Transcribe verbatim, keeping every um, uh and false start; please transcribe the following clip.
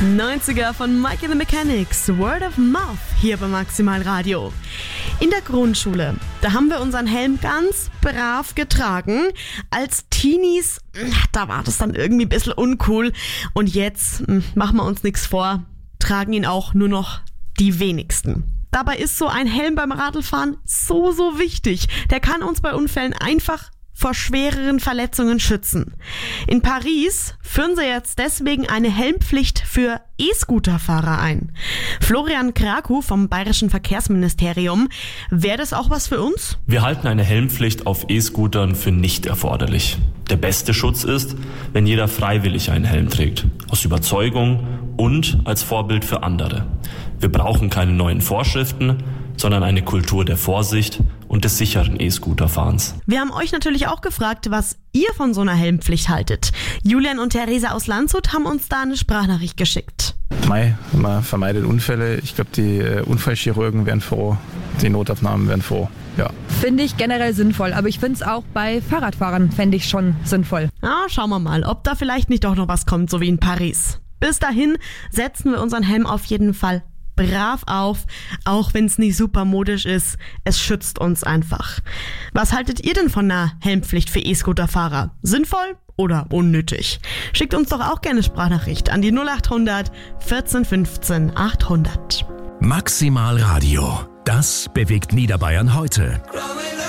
neunziger von Mike and the Mechanics, Word of Mouth, hier bei Maximal Radio. In der Grundschule, da haben wir unseren Helm ganz brav getragen. Als Teenies, da war das dann irgendwie ein bisschen uncool. Und jetzt, machen wir uns nichts vor, tragen ihn auch nur noch die wenigsten. Dabei ist so ein Helm beim Radlfahren so, so wichtig. Der kann uns bei Unfällen einfach vor schwereren Verletzungen schützen. In Paris führen sie jetzt deswegen eine Helmpflicht für E-Scooter-Fahrer ein. Florian Krakow vom Bayerischen Verkehrsministerium. Wäre das auch was für uns? Wir halten eine Helmpflicht auf E-Scootern für nicht erforderlich. Der beste Schutz ist, wenn jeder freiwillig einen Helm trägt. Aus Überzeugung und als Vorbild für andere. Wir brauchen keine neuen Vorschriften, sondern eine Kultur der Vorsicht und des sicheren E-Scooter-Fahrens. Wir haben euch natürlich auch gefragt, was ihr von so einer Helmpflicht haltet. Julian und Theresa aus Landshut haben uns da eine Sprachnachricht geschickt. Mei, man vermeidet Unfälle. Ich glaube, die äh, Unfallchirurgen wären froh, die Notaufnahmen wären froh. Ja. Finde ich generell sinnvoll, aber ich finde es auch bei Fahrradfahrern fände ich schon sinnvoll. Ja, schauen wir mal, ob da vielleicht nicht doch noch was kommt, so wie in Paris. Bis dahin setzen wir unseren Helm auf jeden Fall brav auf, auch wenn es nicht super modisch ist. Es schützt uns einfach. Was haltet ihr denn von einer Helmpflicht für E-Scooter-Fahrer? Sinnvoll oder unnötig? Schickt uns doch auch gerne Sprachnachricht an die null acht hundert vierzehn fünfzehn achthundert. Maximal Radio. Das bewegt Niederbayern heute.